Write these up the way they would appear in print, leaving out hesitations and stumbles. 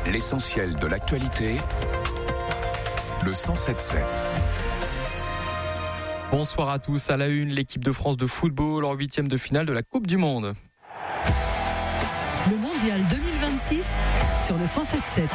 L'essentiel de l'actualité, le 107.7. Bonsoir à tous. À la une, l'équipe de France de football en 8e de finale de la Coupe du Monde. Le Mondial 2026 sur le 107.7.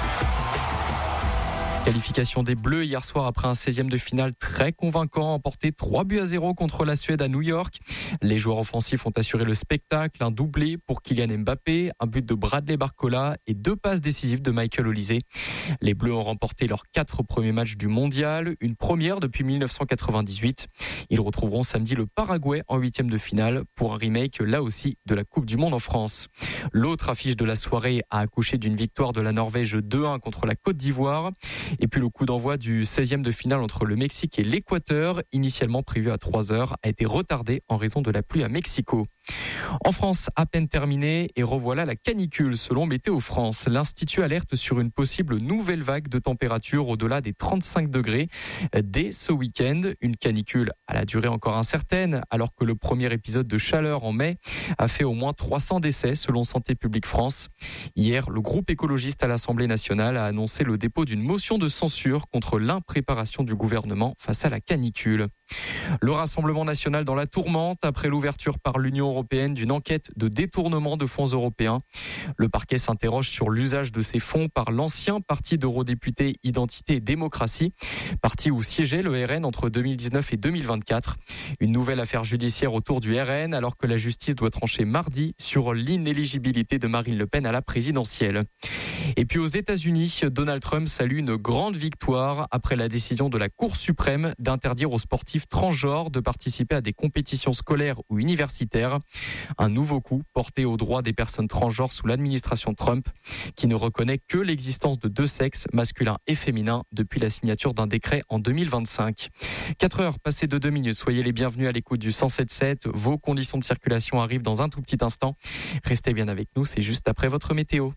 Qualification des Bleus hier soir après un 16e de finale très convaincant, emporté 3-0 contre la Suède à New York. Les joueurs offensifs ont assuré le spectacle, un doublé pour Kylian Mbappé, un but de Bradley Barcola et 2 passes décisives de Michael Olise. Les Bleus ont remporté leurs 4 premiers matchs du Mondial, une première depuis 1998. Ils retrouveront samedi le Paraguay en 8e de finale pour un remake là aussi de la Coupe du Monde en France. L'autre affiche de la soirée a accouché d'une victoire de la Norvège 2-1 contre la Côte d'Ivoire. Et puis le coup d'envoi du 16e de finale entre le Mexique et l'Équateur, initialement prévu à 3h, a été retardé en raison de la pluie à Mexico. En France, à peine terminé, et revoilà la canicule selon Météo France. L'Institut alerte sur une possible nouvelle vague de température au-delà des 35 degrés dès ce week-end. Une canicule à la durée encore incertaine, alors que le premier épisode de chaleur en mai a fait au moins 300 décès selon Santé publique France. Hier, le groupe écologiste à l'Assemblée nationale a annoncé le dépôt d'une motion de censure contre l'impréparation du gouvernement face à la canicule. Le Rassemblement national dans la tourmente après l'ouverture par l'Union européenne d'une enquête de détournement de fonds européens. Le parquet s'interroge sur l'usage de ces fonds par l'ancien parti d'eurodéputés Identité et Démocratie, parti où siégeait le RN entre 2019 et 2024. Une nouvelle affaire judiciaire autour du RN alors que la justice doit trancher mardi sur l'inéligibilité de Marine Le Pen à la présidentielle. Et puis aux États-Unis, Donald Trump salue une grande victoire après la décision de la Cour suprême d'interdire aux sportifs transgenres de participer à des compétitions scolaires ou universitaires. Un nouveau coup porté aux droits des personnes transgenres sous l'administration Trump, qui ne reconnaît que l'existence de 2 sexes, masculin et féminin, depuis la signature d'un décret en 2025. 4 heures passées de 2 minutes. Soyez les bienvenus à l'écoute du 107.7. Vos conditions de circulation arrivent dans un tout petit instant. Restez bien avec nous, c'est juste après votre météo.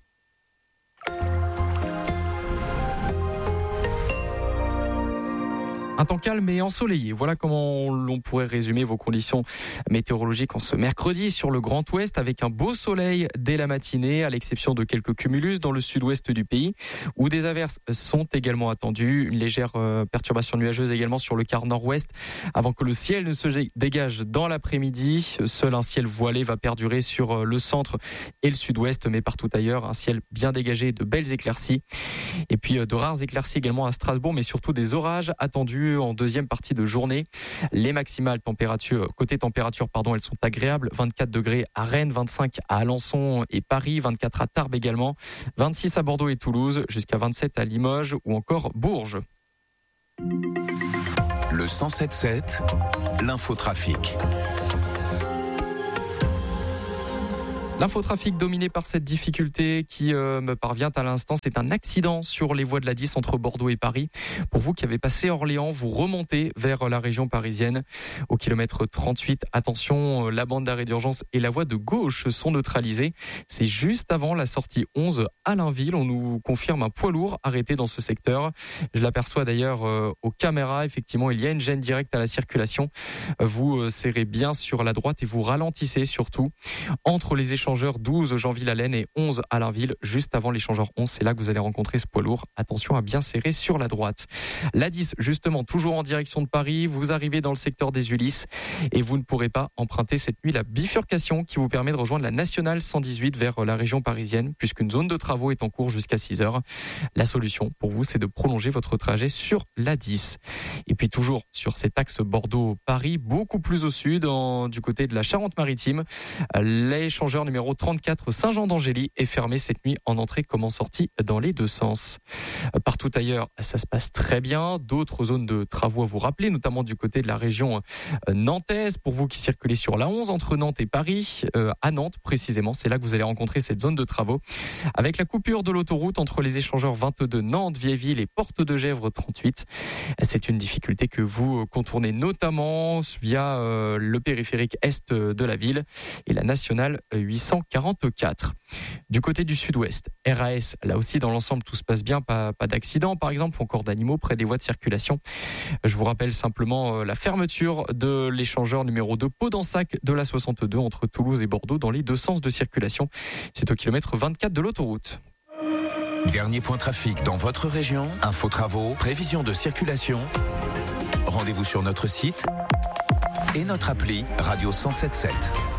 Un temps calme et ensoleillé. Voilà comment l'on pourrait résumer vos conditions météorologiques en ce mercredi sur le Grand Ouest, avec un beau soleil dès la matinée, à l'exception de quelques cumulus dans le sud-ouest du pays, où des averses sont également attendues. Une légère perturbation nuageuse également sur le quart nord-ouest, avant que le ciel ne se dégage dans l'après-midi. Seul un ciel voilé va perdurer sur le centre et le sud-ouest, mais partout ailleurs, un ciel bien dégagé, de belles éclaircies. Et puis de rares éclaircies également à Strasbourg, mais surtout des orages attendus en deuxième partie de journée. Les maximales côté température, elles sont agréables. 24 degrés à Rennes, 25 à Alençon et Paris, 24 à Tarbes également, 26 à Bordeaux et Toulouse, jusqu'à 27 à Limoges ou encore Bourges. Le 107.7, l'infotrafic. L'infotrafic dominé par cette difficulté qui me parvient à l'instant, c'est un accident sur les voies de la 10 entre Bordeaux et Paris. Pour vous qui avez passé Orléans, vous remontez vers la région parisienne au kilomètre 38. Attention, la bande d'arrêt d'urgence et la voie de gauche sont neutralisées. C'est juste avant la sortie 11 à Allainville. On nous confirme un poids lourd arrêté dans ce secteur. Je l'aperçois d'ailleurs aux caméras. Effectivement, il y a une gêne directe à la circulation. Vous serrez bien sur la droite et vous ralentissez surtout entre les échanges 12 Jeanville-Allen et 11 Allainville, juste avant l'échangeur 11. C'est là que vous allez rencontrer ce poids lourd. Attention à bien serrer sur la droite. La 10, justement, toujours en direction de Paris. Vous arrivez dans le secteur des Ulysses et vous ne pourrez pas emprunter cette nuit la bifurcation qui vous permet de rejoindre la nationale 118 vers la région parisienne, puisqu'une zone de travaux est en cours jusqu'à 6 heures. La solution pour vous, c'est de prolonger votre trajet sur la 10. Et puis toujours sur cet axe Bordeaux-Paris, beaucoup plus au sud, du côté de la Charente-Maritime, l'échangeur numéro 34 Saint-Jean-d'Angély est fermé cette nuit en entrée comme en sortie dans les deux sens. Partout ailleurs, ça se passe très bien. D'autres zones de travaux à vous rappeler, notamment du côté de la région nantaise. Pour vous qui circulez sur la 11 entre Nantes et Paris, à Nantes précisément, c'est là que vous allez rencontrer cette zone de travaux. Avec la coupure de l'autoroute entre les échangeurs 22 Nantes, Vieilleville et Porte de Gesvres 38. C'est une difficulté que vous contournez notamment via le périphérique est de la ville et la nationale 844. Du côté du sud-ouest, RAS, là aussi dans l'ensemble tout se passe bien, pas d'accident par exemple, ou encore d'animaux près des voies de circulation. Je vous rappelle simplement la fermeture de l'échangeur numéro 2 Pau-d'Ensac de la 62 entre Toulouse et Bordeaux dans les deux sens de circulation. C'est au kilomètre 24 de l'autoroute. Dernier point trafic dans votre région, info travaux, prévision de circulation. Rendez-vous sur notre site et notre appli Radio 107.7.